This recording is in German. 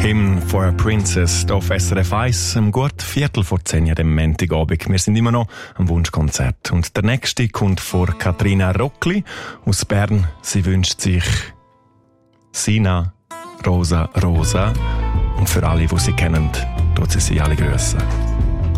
Hymn for a Princess auf SRF 1 um gut 10:15 am Montagabend. Wir sind immer noch am Wunschkonzert. Und der nächste kommt von Katrina Rockli aus Bern. Sie wünscht sich Sina, Rosa, Rosa. Und für alle, die sie kennen, tut sie alle grüßen.